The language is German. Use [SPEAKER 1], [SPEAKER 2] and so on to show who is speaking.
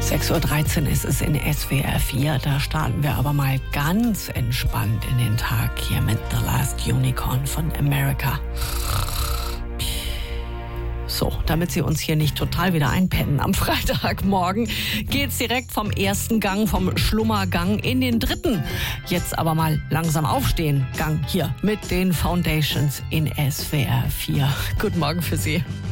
[SPEAKER 1] 6:13 Uhr ist es in SWR 4. Da starten wir aber mal ganz entspannt in den Tag hier mit The Last Unicorn von America. So, damit Sie uns hier nicht total wieder einpennen am Freitagmorgen, geht's direkt vom ersten Gang, vom Schlummergang in den dritten. Jetzt aber mal langsam aufstehen. Gang hier mit den Foundations in SWR 4. Guten Morgen für Sie.